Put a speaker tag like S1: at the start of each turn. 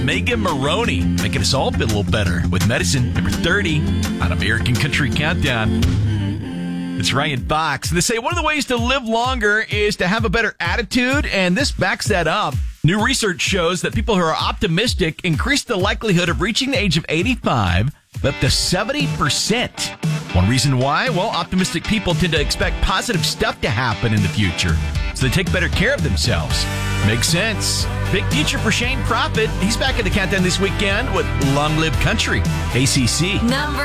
S1: Megan Maroney, making us all feel a little better with Medicine, number 30 on American Country Countdown. It's Ryan Fox. They say one of the ways to live longer is to have a better attitude, and this backs that up. New research shows that people who are optimistic increase the likelihood of reaching the age of 85 up to 70%. One reason why? Well, optimistic people tend to expect positive stuff to happen in the future, so they take better care of themselves. Makes sense. Big future for Shane Prophet. He's back in the countdown this weekend with Long Live Country, ACC.
S2: Number